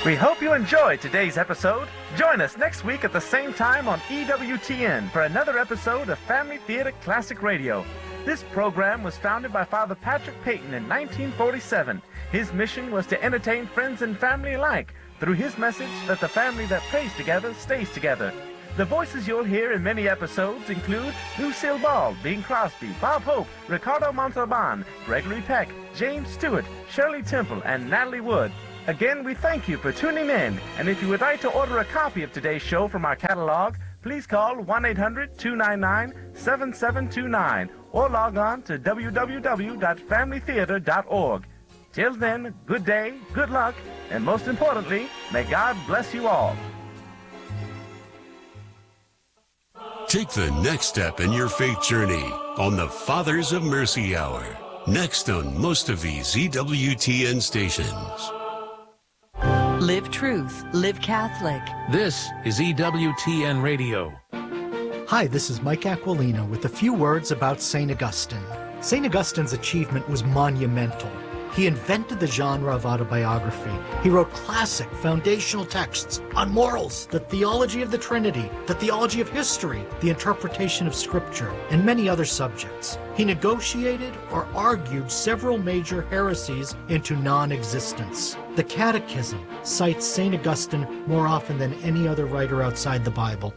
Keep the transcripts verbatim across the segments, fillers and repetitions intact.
We hope you enjoyed today's episode. Join us next week at the same time on E W T N for another episode of Family Theater Classic Radio. This program was founded by Father Patrick Peyton in nineteen forty-seven. His mission was to entertain friends and family alike through his message that the family that prays together stays together. The voices you'll hear in many episodes include Lucille Ball, Bing Crosby, Bob Hope, Ricardo Montalban, Gregory Peck, James Stewart, Shirley Temple, and Natalie Wood. Again, we thank you for tuning in, and if you would like to order a copy of today's show from our catalog, please call one eight hundred, two nine nine, seven seven two nine or log on to w w w dot family theater dot org. Till then, good day, good luck, and most importantly, may God bless you all. Take the next step in your faith journey on the Fathers of Mercy Hour, next on most of these E W T N stations. Live truth, live Catholic. This is E W T N Radio. Hi, this is Mike Aquilina with a few words about Saint Augustine. Saint Augustine's achievement was monumental. He invented the genre of autobiography. He wrote classic foundational texts on morals, the theology of the Trinity, the theology of history, the interpretation of Scripture, and many other subjects. He negotiated or argued several major heresies into non-existence. The Catechism cites Saint Augustine more often than any other writer outside the Bible.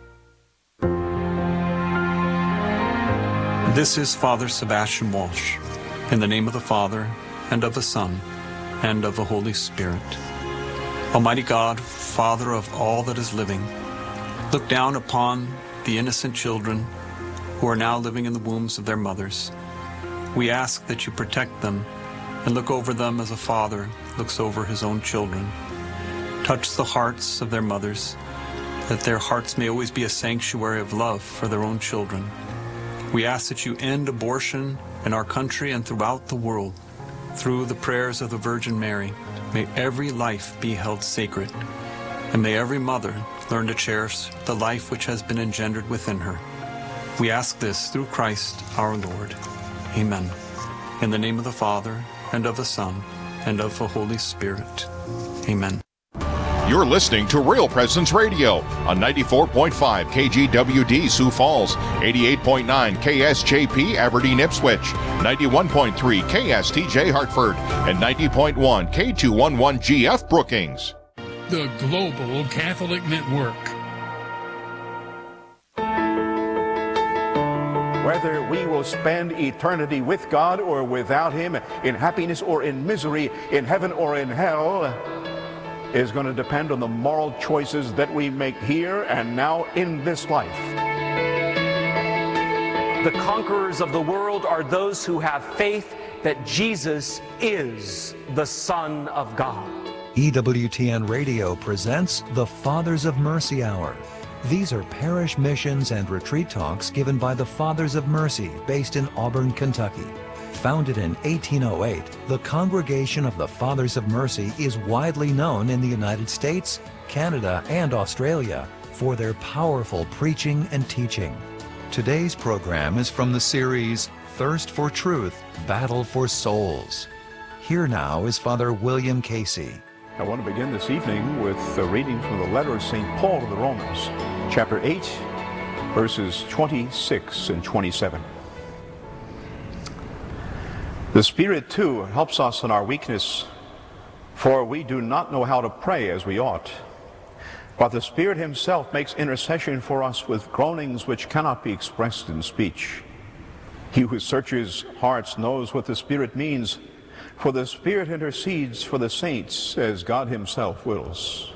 This is Father Sebastian Walsh. In the name of the Father, and of the Son, and of the Holy Spirit. Almighty God, Father of all that is living, look down upon the innocent children who are now living in the wombs of their mothers. We ask that you protect them and look over them as a father looks over his own children. Touch the hearts of their mothers, that their hearts may always be a sanctuary of love for their own children. We ask that you end abortion in our country and throughout the world. Through the prayers of the Virgin Mary, may every life be held sacred, and may every mother learn to cherish the life which has been engendered within her. We ask this through Christ our Lord. Amen. In the name of the Father, and of the Son, and of the Holy Spirit. Amen. You're listening to Real Presence Radio on ninety-four point five K G W D Sioux Falls, eighty-eight point nine K S J P Aberdeen Ipswich, ninety-one point three K S T J Hartford, and ninety point one K two eleven G F Brookings. The Global Catholic Network. Whether we will spend eternity with God or without Him, in happiness or in misery, in heaven or in hell, is going to depend on the moral choices that we make here and now in this life. The conquerors of the world are those who have faith that Jesus is the Son of God. E W T N Radio presents the Fathers of Mercy Hour. These are parish missions and retreat talks given by the Fathers of Mercy based in Auburn, Kentucky. Founded in eighteen oh eight, the Congregation of the Fathers of Mercy is widely known in the United States, Canada, and Australia for their powerful preaching and teaching. Today's program is from the series Thirst for Truth, Battle for Souls. Here now is Father William Casey. I want to begin this evening with a reading from the letter of Saint Paul to the Romans, chapter eight, verses twenty-six and twenty-seven. The Spirit, too, helps us in our weakness, for we do not know how to pray as we ought. But the Spirit Himself makes intercession for us with groanings which cannot be expressed in speech. He who searches hearts knows what the Spirit means, for the Spirit intercedes for the saints as God Himself wills.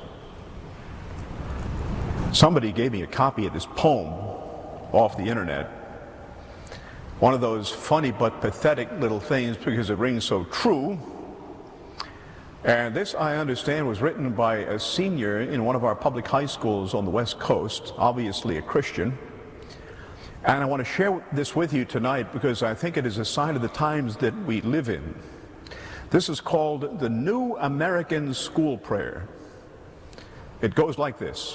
Somebody gave me a copy of this poem off the internet. One of those funny but pathetic little things because it rings so true. And this, I understand, was written by a senior in one of our public high schools on the West Coast, obviously a Christian. And I want to share this with you tonight because I think it is a sign of the times that we live in. This is called the New American School Prayer. It goes like this.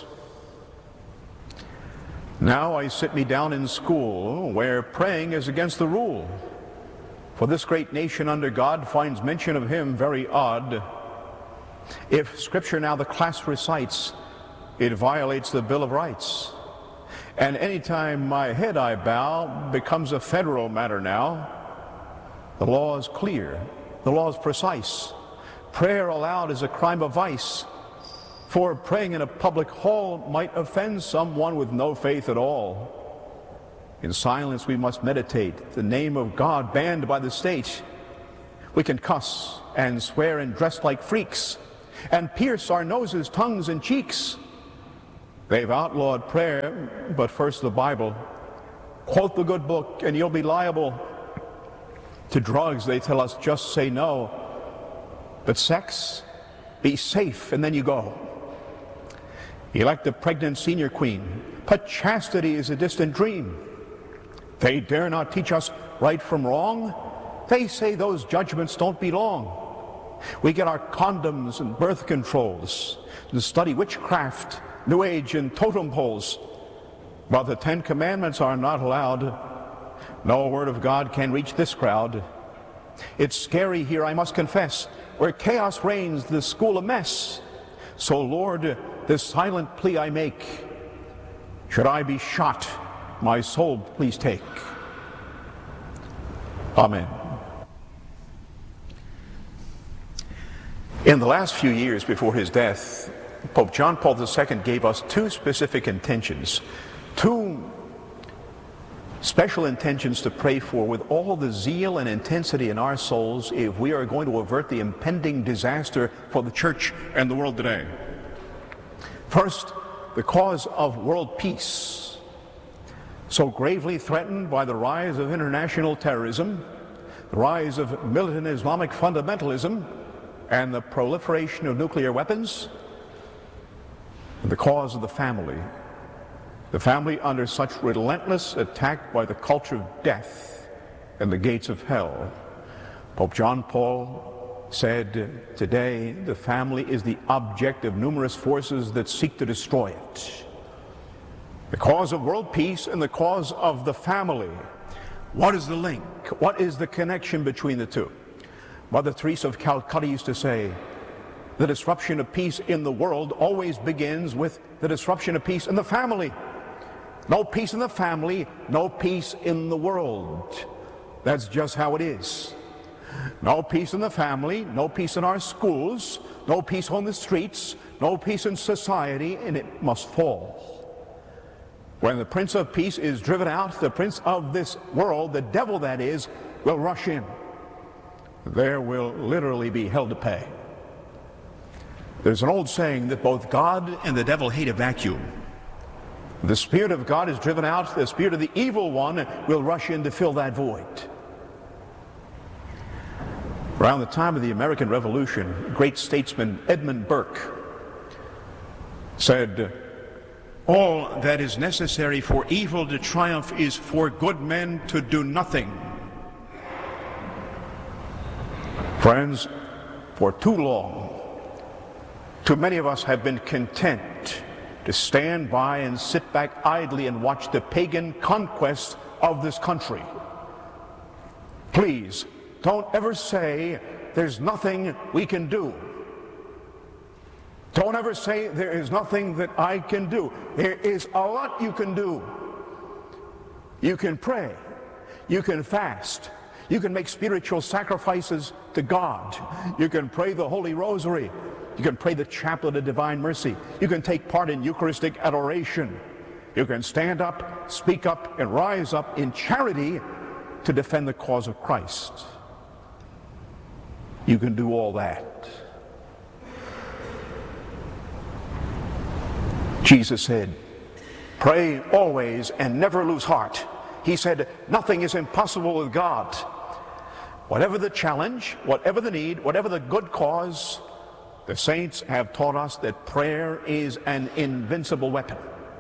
Now I sit me down in school, where praying is against the rule. For this great nation under God finds mention of Him very odd. If Scripture now the class recites, it violates the Bill of Rights. And anytime my head I bow becomes a federal matter now, the law is clear, the law is precise. Prayer aloud is a crime of vice, for praying in a public hall might offend someone with no faith at all. In silence we must meditate, the name of God banned by the state. We can cuss and swear and dress like freaks, and pierce our noses, tongues, and cheeks. They've outlawed prayer, but first the Bible. Quote the good book and you'll be liable. To drugs they tell us just say no, but sex, be safe and then you go. Elect a pregnant senior queen, but chastity is a distant dream. They dare not teach us right from wrong. They say those judgments don't belong. We get our condoms and birth controls and study witchcraft, New Age, and totem poles. But the Ten Commandments are not allowed. No word of God can reach this crowd. It's scary here, I must confess, where chaos reigns, the school a mess. So, Lord, this silent plea I make, should I be shot, my soul please take. Amen. In the last few years before his death, Pope John Paul the Second gave us two specific intentions, two special intentions to pray for with all the zeal and intensity in our souls if we are going to avert the impending disaster for the church and the world today. First, the cause of world peace, so gravely threatened by the rise of international terrorism, the rise of militant Islamic fundamentalism, and the proliferation of nuclear weapons, and the cause of the family. The family under such relentless attack by the culture of death and the gates of hell. Pope John Paul said, today the family is the object of numerous forces that seek to destroy it. The cause of world peace and the cause of the family. What is the link? What is the connection between the two? Mother Teresa of Calcutta used to say, the disruption of peace in the world always begins with the disruption of peace in the family. No peace in the family, no peace in the world. That's just how it is. No peace in the family, no peace in our schools, no peace on the streets, no peace in society, and it must fall. When the Prince of Peace is driven out, the prince of this world, the devil that is, will rush in. There will literally be hell to pay. There's an old saying that both God and the devil hate a vacuum. The Spirit of God is driven out, the spirit of the evil one will rush in to fill that void. Around the time of the American Revolution, great statesman Edmund Burke said, all that is necessary for evil to triumph is for good men to do nothing. Friends, for too long, too many of us have been content to stand by and sit back idly and watch the pagan conquest of this country. Please, don't ever say there's nothing we can do. Don't ever say there is nothing that I can do. There is a lot you can do. You can pray. You can fast. You can make spiritual sacrifices to God. You can pray the Holy Rosary. You can pray the Chaplet of Divine Mercy. You can take part in Eucharistic adoration. You can stand up, speak up, and rise up in charity to defend the cause of Christ. You can do all that. Jesus said, pray always and never lose heart. He said, nothing is impossible with God. Whatever the challenge, whatever the need, whatever the good cause, the saints have taught us that prayer is an invincible weapon.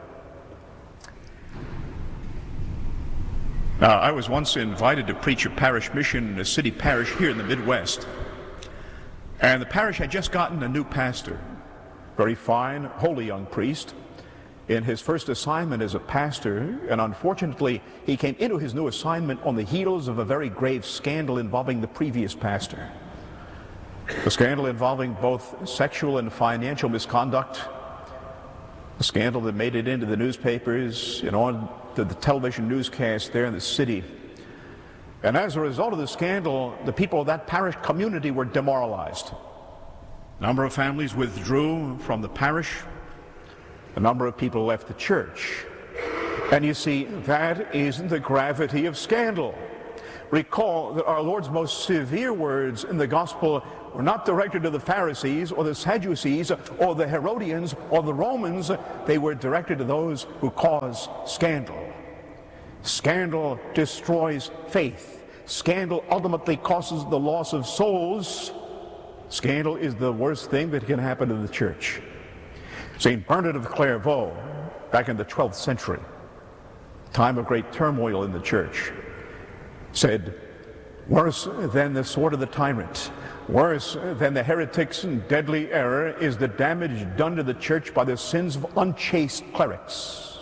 Now, I was once invited to preach a parish mission in a city parish here in the Midwest. And the parish had just gotten a new pastor, very fine, holy young priest, in his first assignment as a pastor, and unfortunately he came into his new assignment on the heels of a very grave scandal involving the previous pastor. A scandal involving both sexual and financial misconduct. A scandal that made it into the newspapers and on to the television newscast there in the city. And as a result of the scandal, the people of that parish community were demoralized. A number of families withdrew from the parish. A number of people left the church. And you see, that is the gravity of scandal. Recall that our Lord's most severe words in the gospel were not directed to the Pharisees or the Sadducees or the Herodians or the Romans. They were directed to those who cause scandal. Scandal destroys faith. Scandal ultimately causes the loss of souls. Scandal is the worst thing that can happen to the church. Saint Bernard of Clairvaux, back in the twelfth century, time of great turmoil in the church, said, worse than the sword of the tyrant, worse than the heretics and deadly error is the damage done to the church by the sins of unchaste clerics.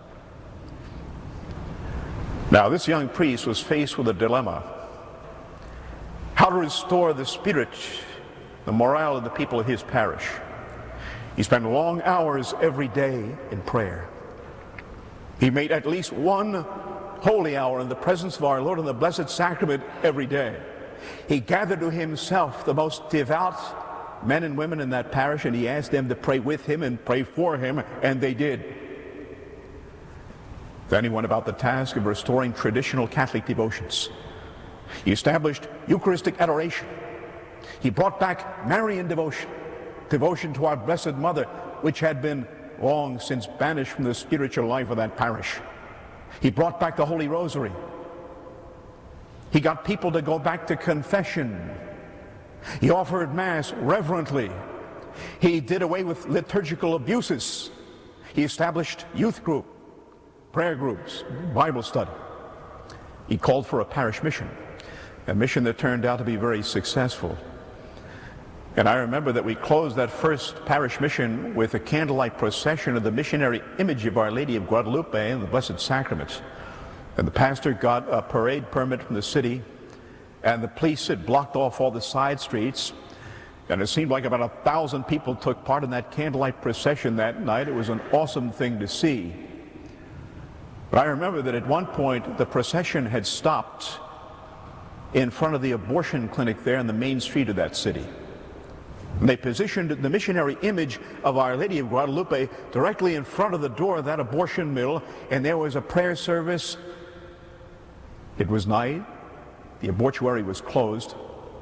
Now, this young priest was faced with a dilemma: how to restore the spirit, the morale of the people of his parish. He spent long hours every day in prayer. He made at least one holy hour in the presence of our Lord in the Blessed Sacrament every day. He gathered to himself the most devout men and women in that parish, and he asked them to pray with him and pray for him, and they did. Then he went about the task of restoring traditional Catholic devotions. He established Eucharistic adoration. He brought back Marian devotion, devotion to our Blessed Mother, which had been long since banished from the spiritual life of that parish. He brought back the Holy Rosary. He got people to go back to confession. He offered Mass reverently. He did away with liturgical abuses. He established youth group, prayer groups, Bible study. He called for a parish mission, a mission that turned out to be very successful. And I remember that we closed that first parish mission with a candlelight procession of the missionary image of Our Lady of Guadalupe and the Blessed Sacrament. And the pastor got a parade permit from the city, and the police had blocked off all the side streets, and it seemed like about a thousand people took part in that candlelight procession that night. It was an awesome thing to see. But I remember that at one point the procession had stopped in front of the abortion clinic there in the main street of that city. And they positioned the missionary image of Our Lady of Guadalupe directly in front of the door of that abortion mill, and there was a prayer service. It was night. The abortuary was closed.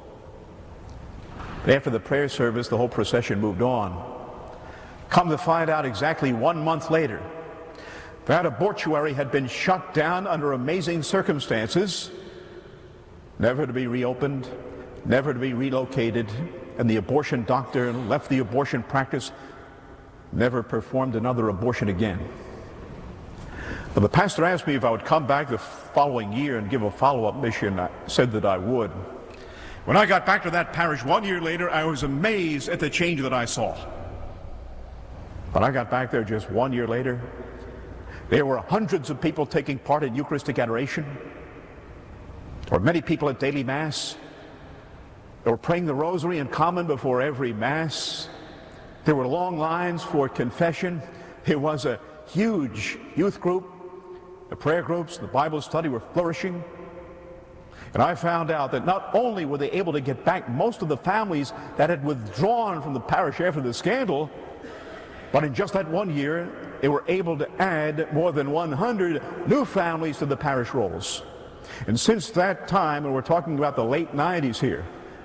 But after the prayer service, the whole procession moved on. Come to find out, exactly one month later, that abortuary had been shut down under amazing circumstances, never to be reopened, never to be relocated. And the abortion doctor left the abortion practice, never performed another abortion again. But the pastor asked me if I would come back the following year and give a follow-up mission. I said that I would. When I got back to that parish one year later, I was amazed at the change that I saw. When I got back there just one year later, there were hundreds of people taking part in Eucharistic adoration. There were many people at daily Mass. They were praying the Rosary in common before every Mass. There were long lines for confession. There was a huge youth group. The prayer groups, the Bible study were flourishing. And I found out that not only were they able to get back most of the families that had withdrawn from the parish after the scandal, but in just that one year, they were able to add more than one hundred new families to the parish rolls. And since that time, and we're talking about the late nineties here,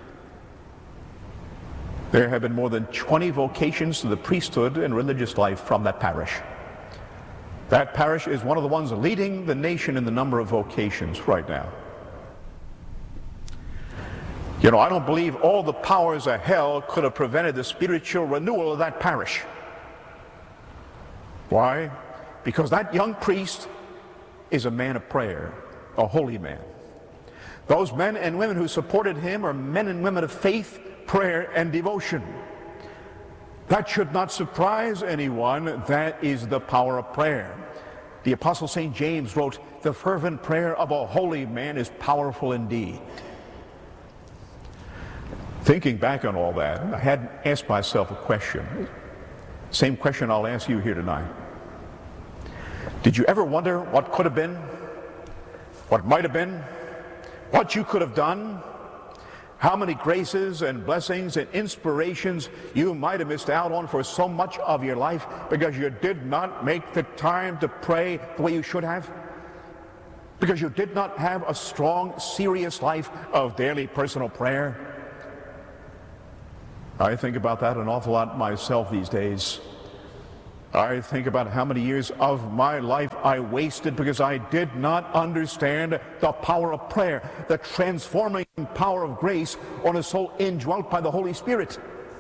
there have been more than twenty vocations to the priesthood and religious life from that parish. That parish is one of the ones leading the nation in the number of vocations right now. You know, I don't believe all the powers of hell could have prevented the spiritual renewal of that parish. Why? Because that young priest is a man of prayer, a holy man. Those men and women who supported him are men and women of faith, prayer, and devotion. That should not surprise anyone. That is the power of prayer. The Apostle Saint James wrote, "The fervent prayer of a holy man is powerful indeed." Thinking back on all that, I had asked myself a question. Same question I'll ask you here tonight. Did you ever wonder what could have been? What might have been? What you could have done? How many graces and blessings and inspirations you might have missed out on for so much of your life because you did not make the time to pray the way you should have? Because you did not have a strong, serious life of daily personal prayer? I think about that an awful lot myself these days. I think about how many years of my life I wasted because I did not understand the power of prayer, the transforming power of grace on a soul indwelt by the Holy Spirit.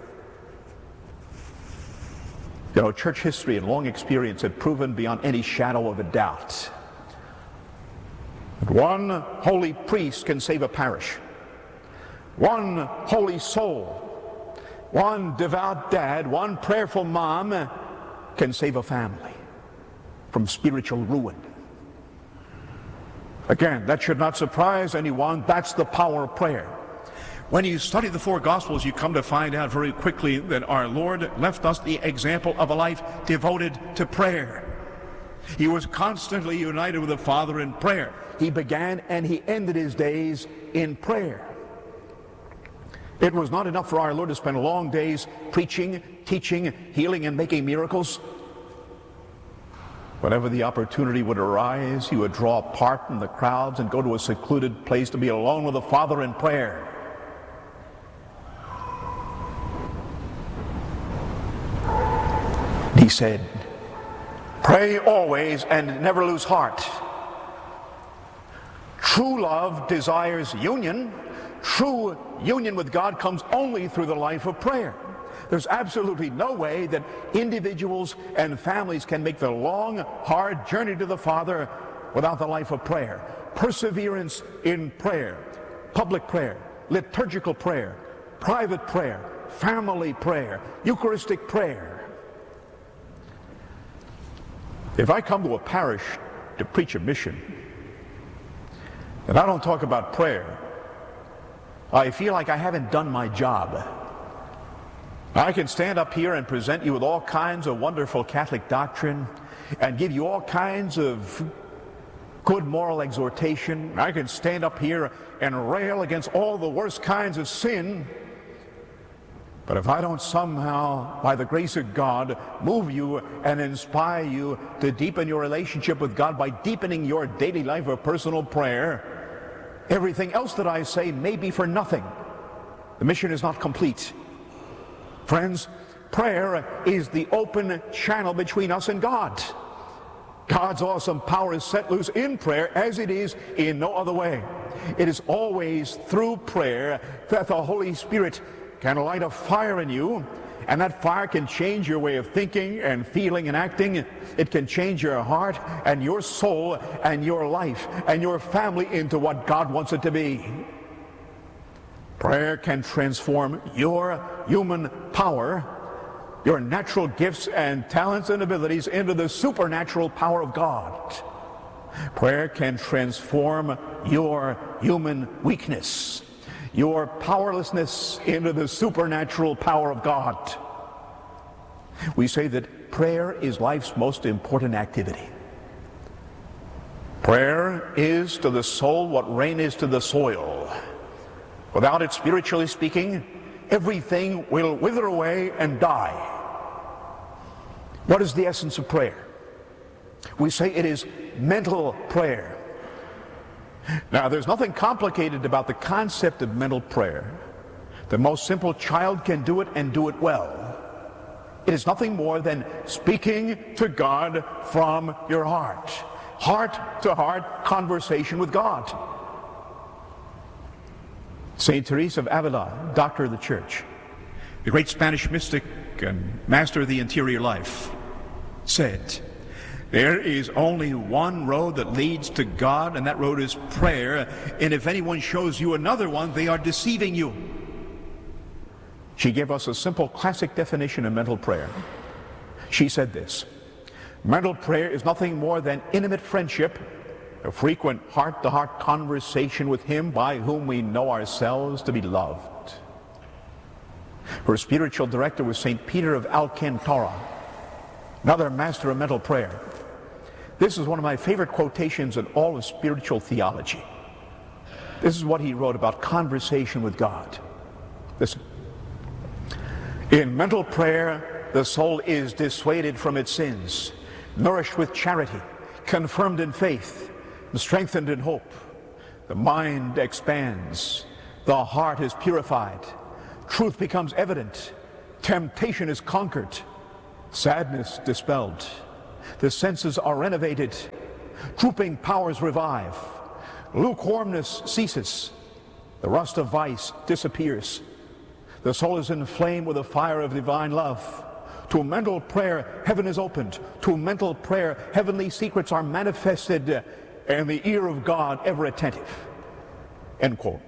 You know, church history and long experience had proven beyond any shadow of a doubt that one holy priest can save a parish. One holy soul, one devout dad, one prayerful mom can save a family from spiritual ruin. Again, that should not surprise anyone. That's the power of prayer. When you study the four Gospels, you come to find out very quickly that our Lord left us the example of a life devoted to prayer. He was constantly united with the Father in prayer. He began and he ended his days in prayer. It was not enough for our Lord to spend long days preaching, teaching, healing, and making miracles. Whenever the opportunity would arise, he would draw apart from the crowds and go to a secluded place to be alone with the Father in prayer. He said, "Pray always and never lose heart." True love desires union. True union with God comes only through the life of prayer. There's absolutely no way that individuals and families can make the long, hard journey to the Father without the life of prayer. Perseverance in prayer, public prayer, liturgical prayer, private prayer, family prayer, Eucharistic prayer. If I come to a parish to preach a mission and I don't talk about prayer, I feel like I haven't done my job. I can stand up here and present you with all kinds of wonderful Catholic doctrine and give you all kinds of good moral exhortation. I can stand up here and rail against all the worst kinds of sin. But if I don't somehow, by the grace of God, move you and inspire you to deepen your relationship with God by deepening your daily life of personal prayer, everything else that I say may be for nothing. The mission is not complete. Friends, prayer is the open channel between us and God. God's awesome power is set loose in prayer as it is in no other way. It is always through prayer that the Holy Spirit can light a fire in you, and that fire can change your way of thinking and feeling and acting. It can change your heart and your soul and your life and your family into what God wants it to be. Prayer can transform your human power, your natural gifts and talents and abilities into the supernatural power of God. Prayer can transform your human weakness, your powerlessness into the supernatural power of God. We say that prayer is life's most important activity. Prayer is to the soul what rain is to the soil. Without it, spiritually speaking, everything will wither away and die. What is the essence of prayer? We say it is mental prayer. Now, there's nothing complicated about the concept of mental prayer. The most simple child can do it and do it well. It is nothing more than speaking to God from your heart. Heart-to-heart conversation with God. Saint Teresa of Avila, doctor of the Church, the great Spanish mystic and master of the interior life, said, "There is only one road that leads to God, and that road is prayer. And if anyone shows you another one, they are deceiving you." She gave us a simple classic definition of mental prayer. She said this: mental prayer is nothing more than intimate friendship, a frequent heart-to-heart conversation with Him by whom we know ourselves to be loved. Her spiritual director was Saint Peter of Alcantara, another master of mental prayer. This is one of my favorite quotations in all of spiritual theology. This is what he wrote about conversation with God. Listen. In mental prayer, the soul is dissuaded from its sins, nourished with charity, confirmed in faith, and strengthened in hope. The mind expands, the heart is purified, truth becomes evident, temptation is conquered, sadness dispelled, the senses are renovated, drooping powers revive, lukewarmness ceases, the rust of vice disappears, the soul is inflamed with the fire of divine love. To mental prayer, heaven is opened. To mental prayer, heavenly secrets are manifested, and the ear of God ever attentive. End quote.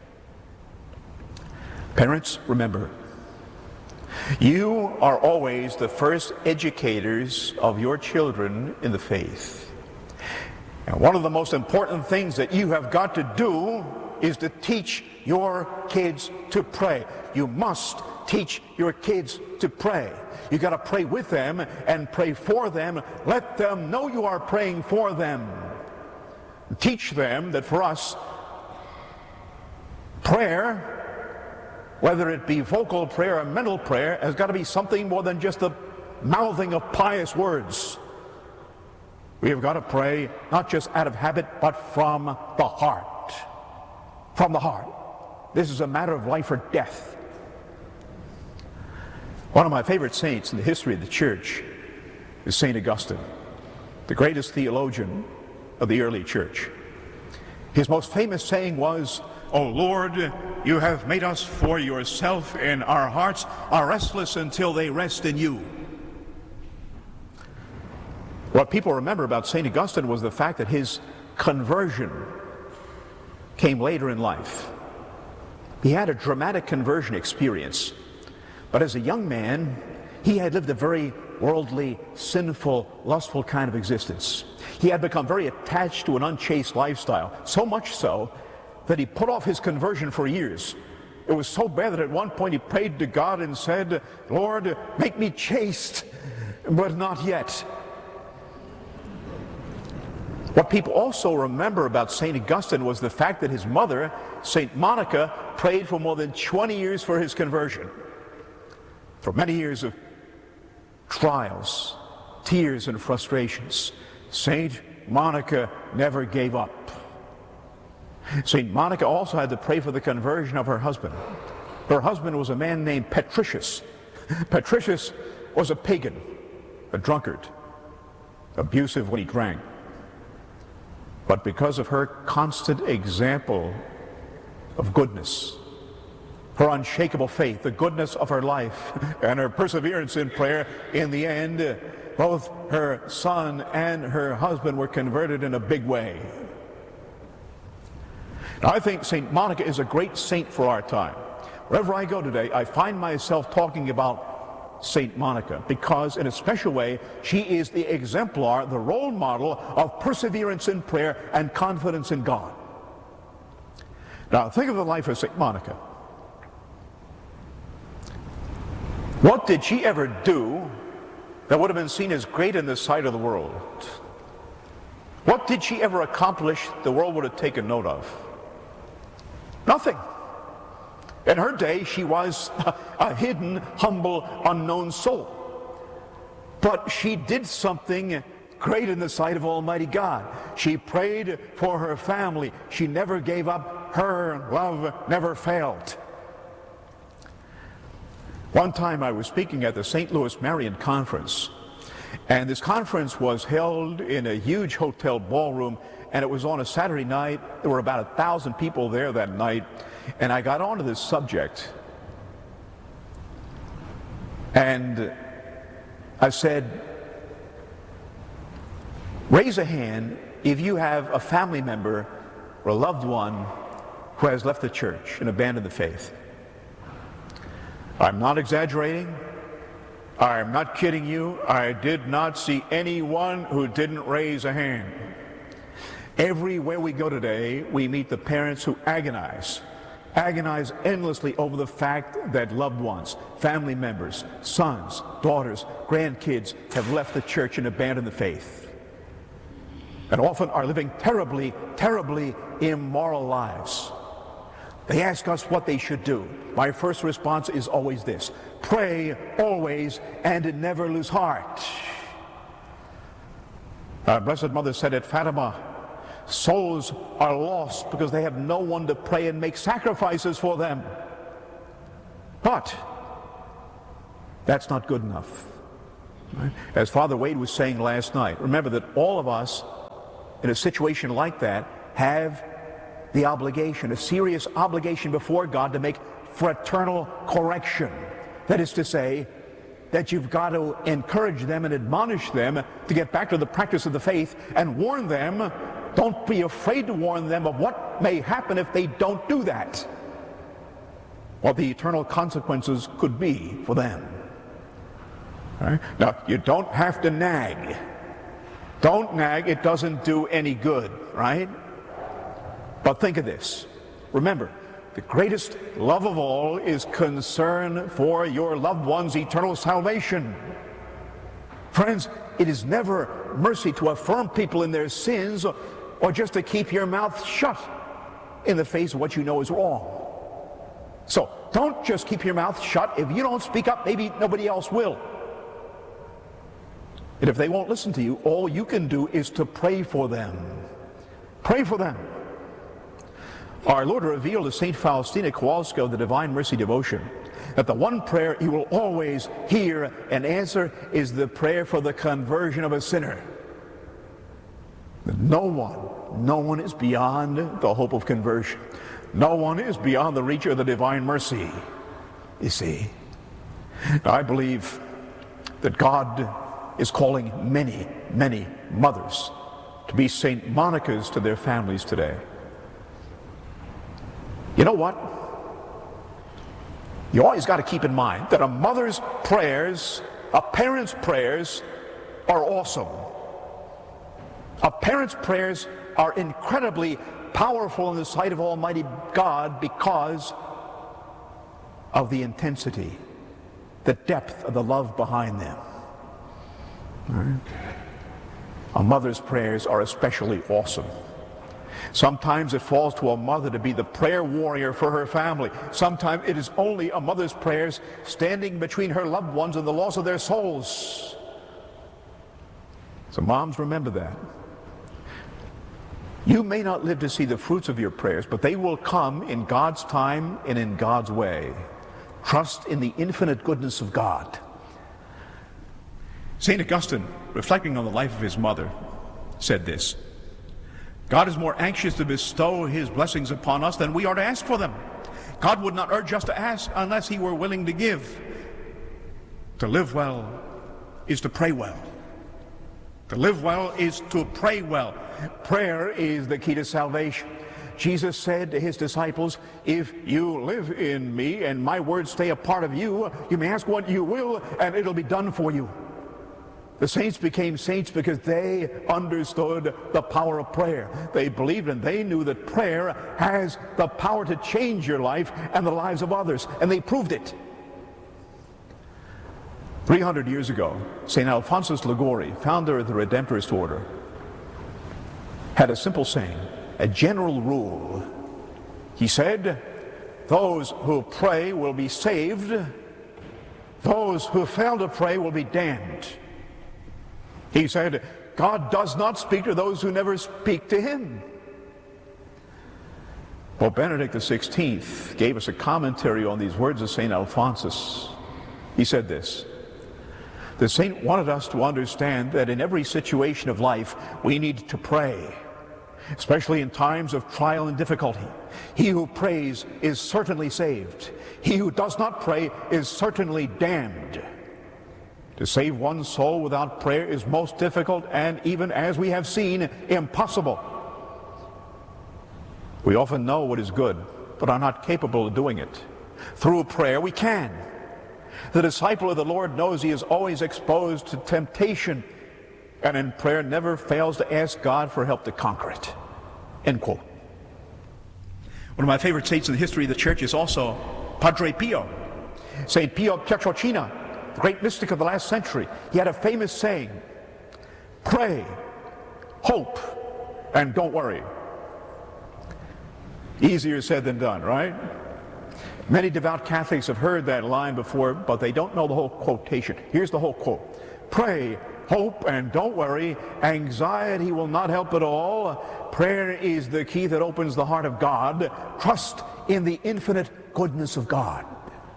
Parents, remember, you are always the first educators of your children in the faith. And one of the most important things that you have got to do is to teach your kids to pray. You must teach your kids to pray. You got to pray with them and pray for them. Let them know you are praying for them. Teach them that for us, prayer, whether it be vocal prayer or mental prayer, has got to be something more than just the mouthing of pious words. We have got to pray not just out of habit, but from the heart. From the heart. This is a matter of life or death. One of my favorite saints in the history of the church is Saint Augustine, the greatest theologian of the early church. His most famous saying was, "O Lord, you have made us for yourself, and our hearts are restless until they rest in you." What people remember about Saint Augustine was the fact that his conversion came later in life. He had a dramatic conversion experience. But as a young man, he had lived a very worldly, sinful, lustful kind of existence. He had become very attached to an unchaste lifestyle, so much so that he put off his conversion for years. It was so bad that at one point he prayed to God and said, "Lord, make me chaste, but not yet." What people also remember about Saint Augustine was the fact that his mother, Saint Monica, prayed for more than twenty years for his conversion. For many years of trials, tears, and frustrations, Saint Monica never gave up. Saint Monica also had to pray for the conversion of her husband. Her husband was a man named Patricius. Patricius was a pagan, a drunkard, abusive when he drank. But because of her constant example of goodness, her unshakable faith, the goodness of her life, and her perseverance in prayer, in the end, both her son and her husband were converted in a big way. Now, I think Saint Monica is a great saint for our time. Wherever I go today, I find myself talking about Saint Monica because, in a special way, she is the exemplar, the role model of perseverance in prayer and confidence in God. Now, think of the life of Saint Monica. What did she ever do that would have been seen as great in the sight of the world? What did she ever accomplish the world would have taken note of? Nothing. In her day, she was a, a hidden, humble, unknown soul. But she did something great in the sight of Almighty God. She prayed for her family. She never gave up. Her love never failed. One time I was speaking at the Saint Louis Marian Conference, and this conference was held in a huge hotel ballroom, and it was on a Saturday night. There were about a thousand people there that night, and I got onto this subject, and I said, raise a hand if you have a family member or a loved one who has left the church and abandoned the faith. I'm not exaggerating. I'm not kidding you. I did not see anyone who didn't raise a hand. Everywhere we go today, we meet the parents who agonize agonize endlessly over the fact that loved ones, family members, sons, daughters, grandkids have left the church and abandoned the faith, and often are living terribly, terribly immoral lives. They ask us what they should do. My first response is always this: pray always and never lose heart. Our Blessed Mother said at Fatima, souls are lost because they have no one to pray and make sacrifices for them. But that's not good enough. Right? As Father Wade was saying last night, remember that all of us in a situation like that have the obligation, a serious obligation before God to make fraternal correction. That is to say, that you've got to encourage them and admonish them to get back to the practice of the faith and warn them. Don't be afraid to warn them of what may happen if they don't do that, what the eternal consequences could be for them. All right? Now, you don't have to nag. Don't nag. It doesn't do any good, right? But think of this. Remember, the greatest love of all is concern for your loved one's eternal salvation. Friends, it is never mercy to affirm people in their sins or, or just to keep your mouth shut in the face of what you know is wrong. So don't just keep your mouth shut. If you don't speak up, maybe nobody else will. And if they won't listen to you, all you can do is to pray for them. Pray for them. Our Lord revealed to Saint Faustina Kowalska of the Divine Mercy Devotion that the one prayer he will always hear and answer is the prayer for the conversion of a sinner. No one, no one is beyond the hope of conversion. No one is beyond the reach of the Divine Mercy, you see. Now, I believe that God is calling many, many mothers to be Saint Monica's to their families today. You know what? You always got to keep in mind that a mother's prayers, a parent's prayers, are awesome. A parent's prayers are incredibly powerful in the sight of Almighty God because of the intensity, the depth of the love behind them. All right? A mother's prayers are especially awesome. Sometimes it falls to a mother to be the prayer warrior for her family. Sometimes it is only a mother's prayers standing between her loved ones and the loss of their souls. So moms, remember that. You may not live to see the fruits of your prayers, but they will come in God's time and in God's way. Trust in the infinite goodness of God. Saint Augustine, reflecting on the life of his mother, said this: God is more anxious to bestow his blessings upon us than we are to ask for them. God would not urge us to ask unless he were willing to give. To live well is to pray well. To live well is to pray well. Prayer is the key to salvation. Jesus said to his disciples, if you live in me and my words stay a part of you, you may ask what you will and it'll be done for you. The saints became saints because they understood the power of prayer. They believed and they knew that prayer has the power to change your life and the lives of others, and they proved it. three hundred years ago, Saint Alphonsus Liguori, founder of the Redemptorist order, had a simple saying, a general rule. He said, those who pray will be saved, those who fail to pray will be damned. He said, God does not speak to those who never speak to him. Pope Benedict the sixteenth gave us a commentary on these words of Saint Alphonsus. He said this: the saint wanted us to understand that in every situation of life we need to pray, especially in times of trial and difficulty. He who prays is certainly saved. He who does not pray is certainly damned. To save one's soul without prayer is most difficult and, even as we have seen, impossible. We often know what is good, but are not capable of doing it. Through prayer we can. The disciple of the Lord knows he is always exposed to temptation, and in prayer never fails to ask God for help to conquer it. End quote. One of my favorite saints in the history of the church is also Padre Pio. Saint Pio Pietrelcina, the great mystic of the last century. He had a famous saying, pray, hope, and don't worry. Easier said than done, right? Many devout Catholics have heard that line before, but they don't know the whole quotation. Here's the whole quote. Pray, hope, and don't worry. Anxiety will not help at all. Prayer is the key that opens the heart of God. Trust in the infinite goodness of God.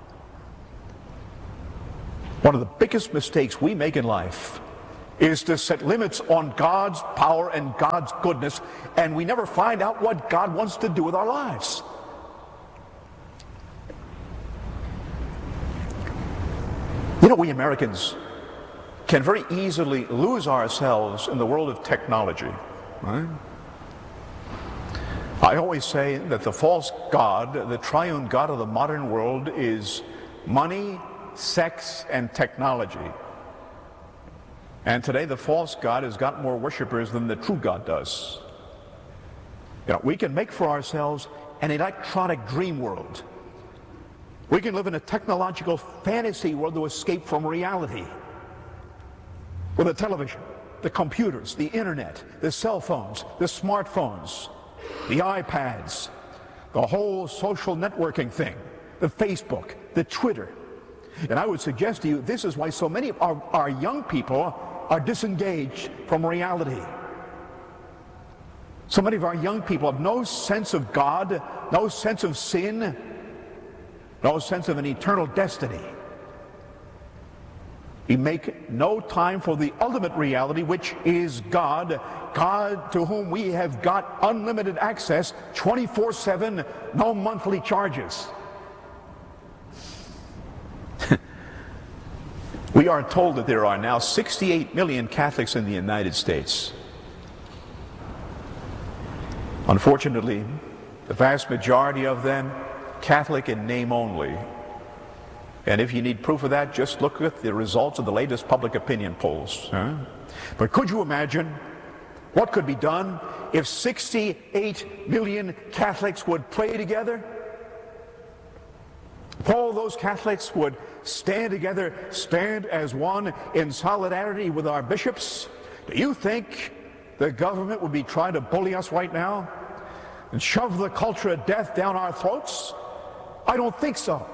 One of the biggest mistakes we make in life is to set limits on God's power and God's goodness, and we never find out what God wants to do with our lives. You know, we Americans can very easily lose ourselves in the world of technology, right? I always say that the false god, the triune god of the modern world, is money, sex, and technology. And today the false god has got more worshipers than the true God does. You know, we can make for ourselves an electronic dream world. We can live in a technological fantasy world to escape from reality. With the television, the computers, the internet, the cell phones, the smartphones, the iPads, the whole social networking thing, the Facebook, the Twitter. And I would suggest to you, this is why so many of our, our young people are disengaged from reality. So many of our young people have no sense of God, no sense of sin, no sense of an eternal destiny. We make no time for the ultimate reality, which is God, God to whom we have got unlimited access, twenty-four seven, no monthly charges. We are told that there are now sixty-eight million Catholics in the United States. Unfortunately, the vast majority of them Catholic in name only. And if you need proof of that, just look at the results of the latest public opinion polls. Huh? But could you imagine what could be done if sixty-eight million Catholics would pray together? If all those Catholics would stand together, stand as one in solidarity with our bishops, do you think the government would be trying to bully us right now and shove the culture of death down our throats? I don't think so.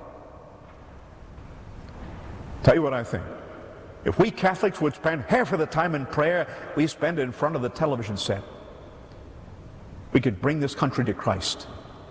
Tell you what I think. If we Catholics would spend half of the time in prayer we spend in front of the television set, we could bring this country to Christ.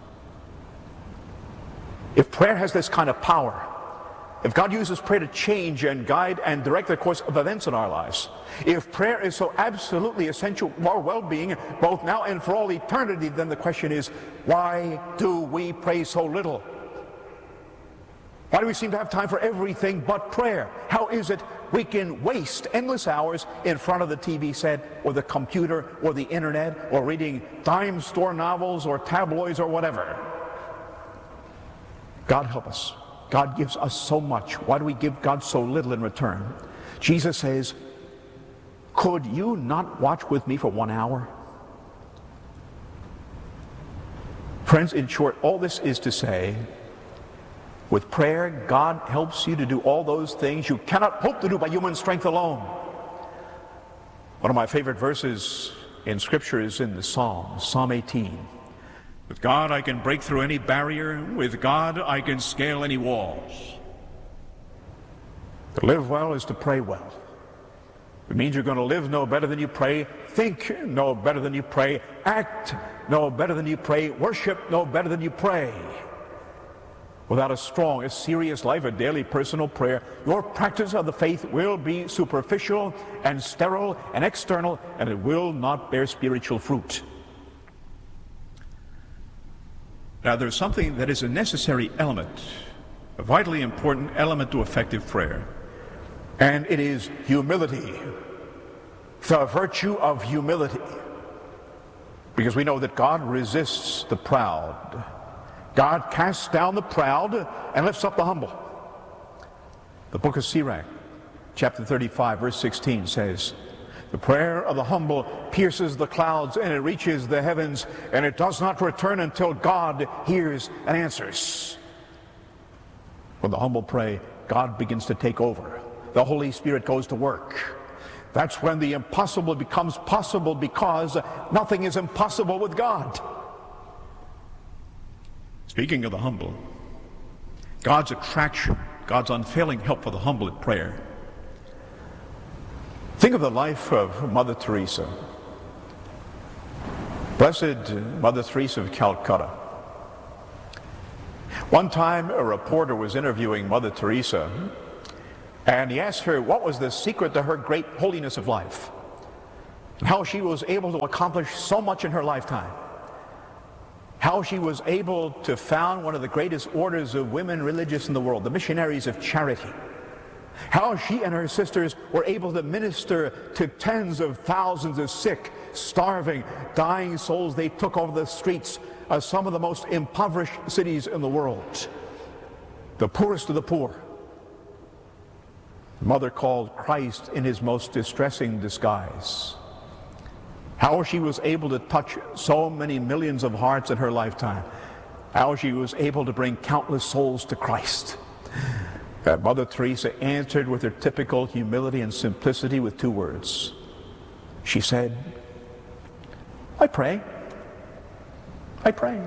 If prayer has this kind of power, if God uses prayer to change and guide and direct the course of events in our lives, if prayer is so absolutely essential to our well-being, both now and for all eternity, then the question is, why do we pray so little? Why do we seem to have time for everything but prayer? How is it we can waste endless hours in front of the T V set or the computer or the internet or reading dime store novels or tabloids or whatever? God help us. God gives us so much. Why do we give God so little in return? Jesus says, could you not watch with me for one hour? Friends, in short, all this is to say, with prayer, God helps you to do all those things you cannot hope to do by human strength alone. One of my favorite verses in Scripture is in the Psalms, Psalm eighteen. With God I can break through any barrier. With God I can scale any walls. To live well is to pray well. It means you're going to live no better than you pray, think no better than you pray, act no better than you pray, worship no better than you pray. Without a strong, a serious life, a daily personal prayer, your practice of the faith will be superficial and sterile and external, and it will not bear spiritual fruit. Now, there's something that is a necessary element, a vitally important element to effective prayer, and it is humility, the virtue of humility. Because we know that God resists the proud. God casts down the proud and lifts up the humble. The book of Sirach, chapter thirty-five, verse sixteen says, The prayer of the humble pierces the clouds and it reaches the heavens, and it does not return until God hears and answers. When the humble pray, God begins to take over. The Holy Spirit goes to work. That's when the impossible becomes possible, because nothing is impossible with God. Speaking of the humble, God's attraction, God's unfailing help for the humble in prayer. Think of the life of Mother Teresa. Blessed Mother Teresa of Calcutta. One time a reporter was interviewing Mother Teresa, and he asked her what was the secret to her great holiness of life, and how she was able to accomplish so much in her lifetime, how she was able to found one of the greatest orders of women religious in the world, the Missionaries of Charity, how she and her sisters were able to minister to tens of thousands of sick, starving, dying souls they took over the streets of some of the most impoverished cities in the world, the poorest of the poor. The mother called Christ in his most distressing disguise. How she was able to touch so many millions of hearts in her lifetime. How she was able to bring countless souls to Christ. Uh, Mother Teresa answered with her typical humility and simplicity with two words. She said, I pray. I pray.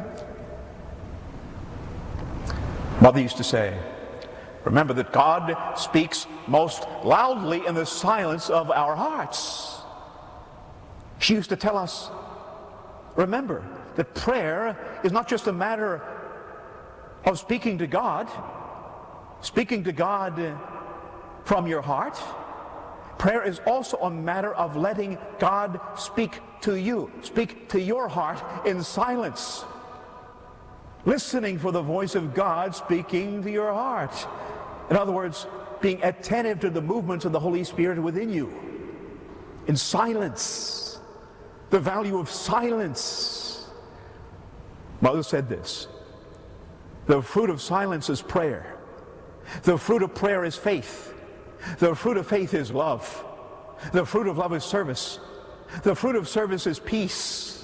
Mother used to say, remember that God speaks most loudly in the silence of our hearts. She used to tell us, remember that prayer is not just a matter of speaking to God, speaking to God from your heart. Prayer is also a matter of letting God speak to you, speak to your heart in silence. Listening for the voice of God speaking to your heart. In other words, being attentive to the movements of the Holy Spirit within you. In silence. The value of silence. Mother said this. The fruit of silence is prayer. The fruit of prayer is faith. The fruit of faith is love. The fruit of love is service. The fruit of service is peace.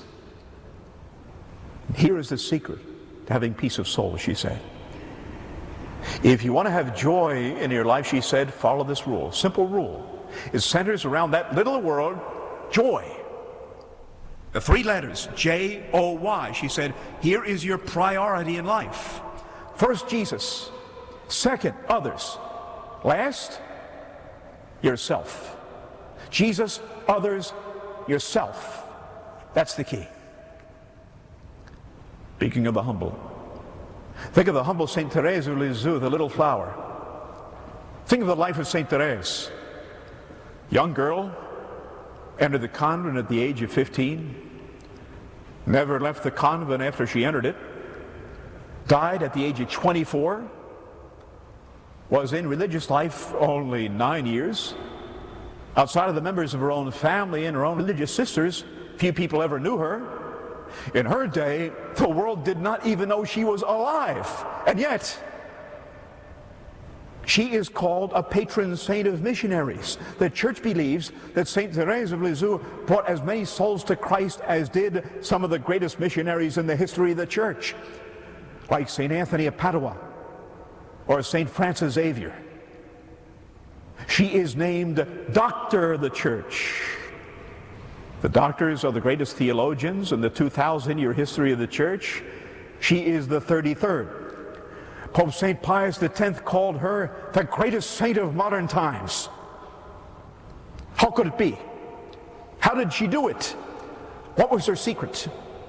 Here is the secret to having peace of soul, she said. If you want to have joy in your life, she said, follow this rule. Simple rule. It centers around that little word, joy. The three letters, J O Y. She said, here is your priority in life. First, Jesus. Second, others. Last, yourself. Jesus, others, yourself. That's the key. Speaking of the humble, think of the humble Saint Therese of Lisieux, the little flower. Think of the life of Saint Therese. Young girl, entered the convent at the age of fifteen, never left the convent after she entered it, died at the age of twenty-four, was in religious life only nine years. Outside of the members of her own family and her own religious sisters, few people ever knew her. In her day, the world did not even know she was alive. And yet, she is called a patron saint of missionaries. The church believes that Saint Therese of Lisieux brought as many souls to Christ as did some of the greatest missionaries in the history of the church, like Saint Anthony of Padua or Saint Francis Xavier. She is named Doctor of the Church. The doctors are the greatest theologians in the two thousand year history of the church. She is the thirty-third. Pope Saint Pius the tenth called her the greatest saint of modern times. How could it be? How did she do it? What was her secret?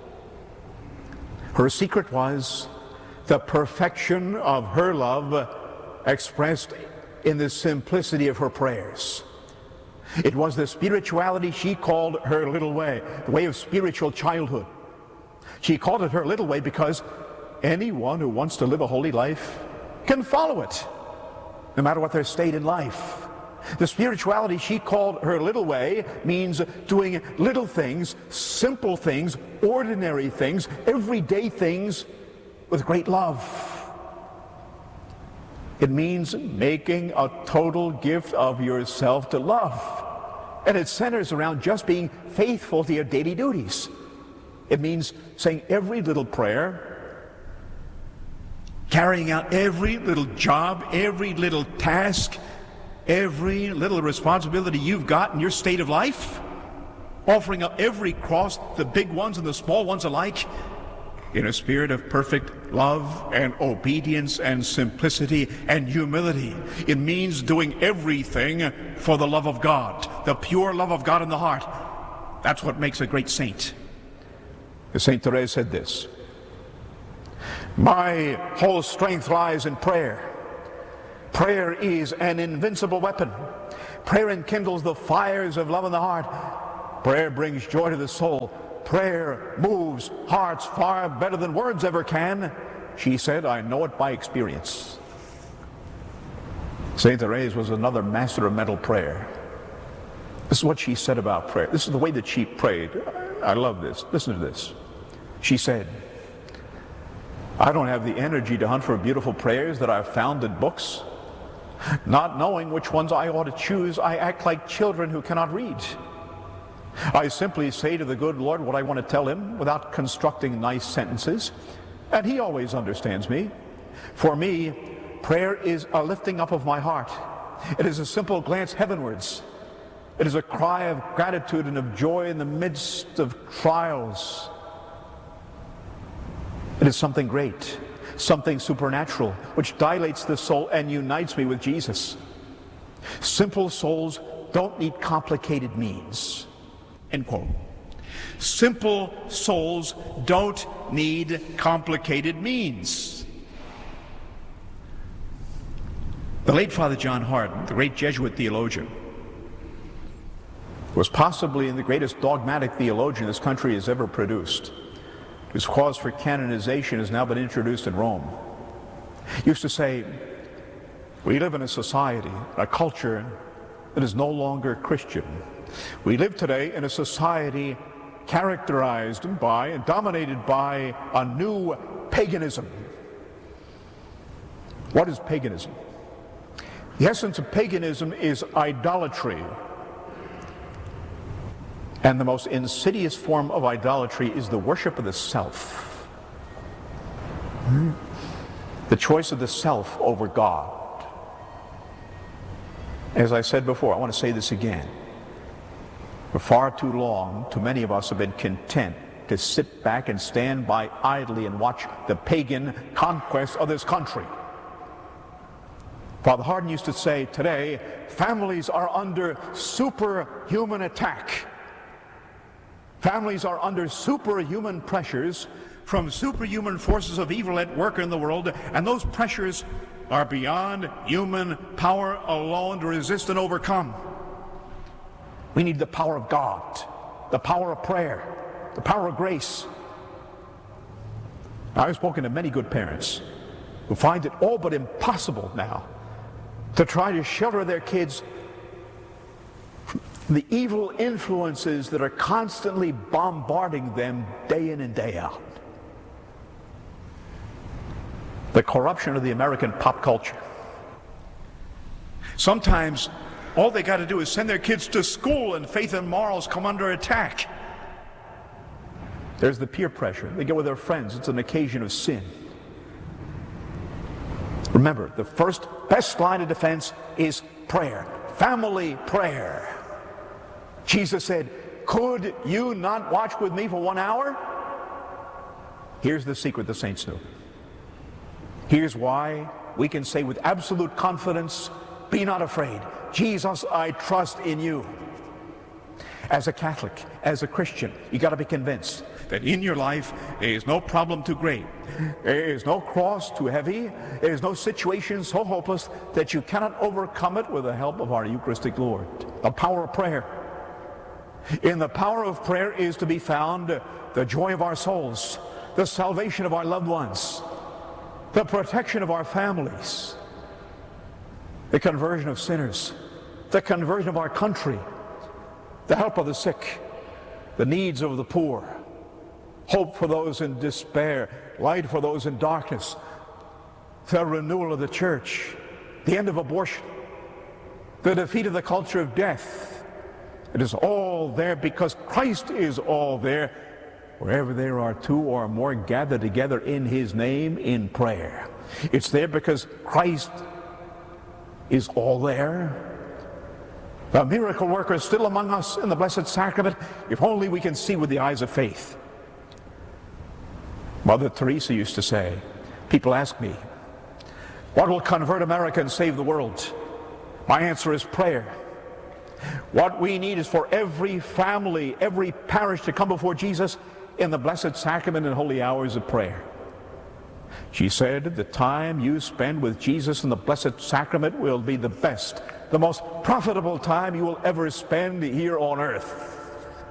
Her secret was the perfection of her love expressed in the simplicity of her prayers. It was the spirituality she called her little way, the way of spiritual childhood. She called it her little way because anyone who wants to live a holy life can follow it, no matter what their state in life. The spirituality she called her little way means doing little things, simple things, ordinary things, everyday things with great love. It means making a total gift of yourself to love. And it centers around just being faithful to your daily duties. It means saying every little prayer, carrying out every little job, every little task, every little responsibility you've got in your state of life, offering up every cross, the big ones and the small ones alike, in a spirit of perfect love and obedience and simplicity and humility. It means doing everything for the love of God, the pure love of God in the heart. That's what makes a great saint. Saint Therese said this: "My whole strength lies in prayer. Prayer is an invincible weapon. Prayer enkindles the fires of love in the heart. Prayer brings joy to the soul. Prayer moves hearts far better than words ever can." She said, "I know it by experience." Saint Therese was another master of mental prayer. This is what she said about prayer. This is the way that she prayed. I love this. Listen to this. She said, "I don't have the energy to hunt for beautiful prayers that I've found in books. Not knowing which ones I ought to choose, I act like children who cannot read. I simply say to the good Lord what I want to tell him without constructing nice sentences, and he always understands me. For me, prayer is a lifting up of my heart. It is a simple glance heavenwards. It is a cry of gratitude and of joy in the midst of trials. It is something great, something supernatural, which dilates the soul and unites me with Jesus. Simple souls don't need complicated means." End quote. Simple souls don't need complicated means. The late Father John Hardon, the great Jesuit theologian, was possibly the greatest dogmatic theologian this country has ever produced. His cause for canonization has now been introduced in Rome. He used to say, "We live in a society, a culture that is no longer Christian. We live today in a society characterized by and dominated by a new paganism." What is paganism? The essence of paganism is idolatry. And the most insidious form of idolatry is the worship of the self. The choice of the self over God. As I said before, I want to say this again. For far too long, too many of us have been content to sit back and stand by idly and watch the pagan conquest of this country. Father Hardon used to say, today, families are under superhuman attack. Families are under superhuman pressures from superhuman forces of evil at work in the world, and those pressures are beyond human power alone to resist and overcome. We need the power of God, the power of prayer, the power of grace. I've spoken to many good parents who find it all but impossible now to try to shelter their kids the evil influences that are constantly bombarding them day in and day out. The corruption of the American pop culture. Sometimes all they got to do is send their kids to school and faith and morals come under attack. There's the peer pressure. They get with their friends. It's an occasion of sin. Remember, the first best line of defense is prayer. Family prayer. Jesus said, "Could you not watch with me for one hour?" Here's the secret the saints knew. Here's why we can say with absolute confidence, "Be not afraid. Jesus, I trust in you." As a Catholic, as a Christian, you got to be convinced that in your life there is no problem too great, there is no cross too heavy, there is no situation so hopeless that you cannot overcome it with the help of our Eucharistic Lord. The power of prayer. In the power of prayer is to be found the joy of our souls, the salvation of our loved ones, the protection of our families, the conversion of sinners, the conversion of our country, the help of the sick, the needs of the poor, hope for those in despair, light for those in darkness, the renewal of the church, the end of abortion, the defeat of the culture of death, It is all there because Christ is all there. Wherever there are two or more gathered together in his name in prayer. It's there because Christ is all there. The miracle worker is still among us in the Blessed Sacrament, if only we can see with the eyes of faith. Mother Teresa used to say, people ask me, what will convert America and save the world? My answer is prayer. What we need is for every family, every parish to come before Jesus in the Blessed Sacrament and holy hours of prayer. She said, the time you spend with Jesus in the Blessed Sacrament will be the best, the most profitable time you will ever spend here on earth.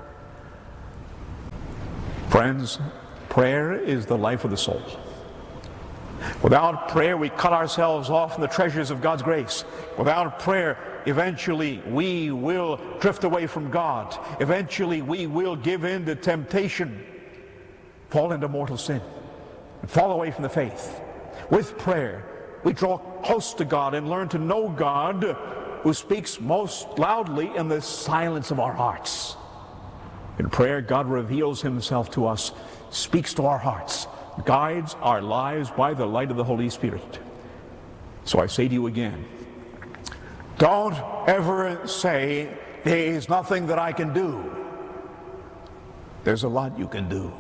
Friends, prayer is the life of the soul. Without prayer, we cut ourselves off from the treasures of God's grace. Without prayer, eventually we will drift away from God. Eventually we will give in to temptation, fall into mortal sin, and fall away from the faith. With prayer, we draw close to God and learn to know God, who speaks most loudly in the silence of our hearts. In prayer, God reveals himself to us, speaks to our hearts, guides our lives by the light of the Holy Spirit. So I say to you again, don't ever say, there is nothing that I can do. There's a lot you can do.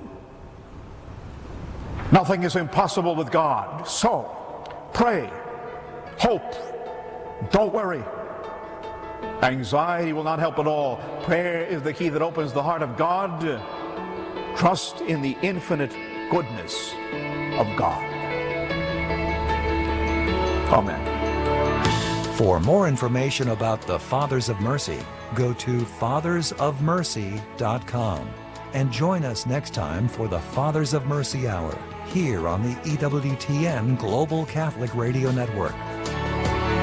Nothing is impossible with God. So, pray, hope, don't worry. Anxiety will not help at all. Prayer is the key that opens the heart of God. Trust in the infinite goodness of God. Amen. For more information about the Fathers of Mercy, go to fathers of mercy dot com and join us next time for the Fathers of Mercy Hour here on the E W T N Global Catholic Radio Network.